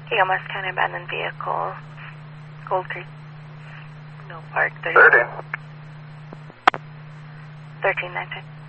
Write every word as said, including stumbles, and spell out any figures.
Camas County abandoned vehicle, Gold Creek, Mill Park, thirteen. thirteen nineteen.